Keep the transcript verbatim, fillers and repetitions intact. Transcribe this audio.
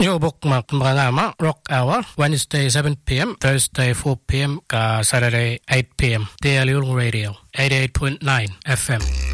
ubok mak mga ma rock hour Wednesday seven p.m. Thursday four p.m. ka Saturday eight p.m. Daily Radio eighty-eight point nine F M.